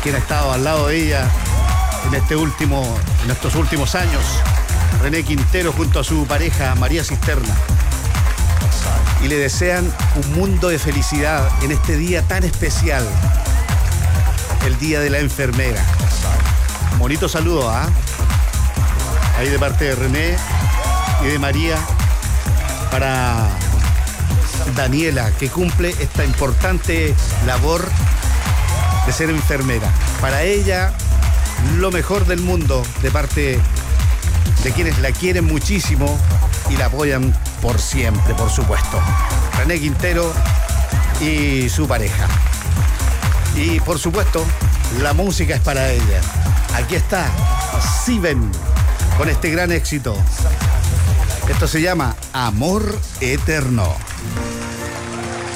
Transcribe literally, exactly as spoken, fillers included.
quien ha estado al lado de ella en este último, en estos últimos años, René Quintero junto a su pareja María Cisterna. Y le desean un mundo de felicidad en este día tan especial, el Día de la Enfermera. Bonito saludo, ¿ah? ¿eh? Ahí de parte de René y de María para Daniela, que cumple esta importante labor de ser enfermera. Para ella, lo mejor del mundo de parte de quienes la quieren muchísimo y la apoyan por siempre, por supuesto. René Quintero y su pareja. Y por supuesto, la música es para ella. Aquí está Siben con este gran éxito. Esto se llama Amor Eterno.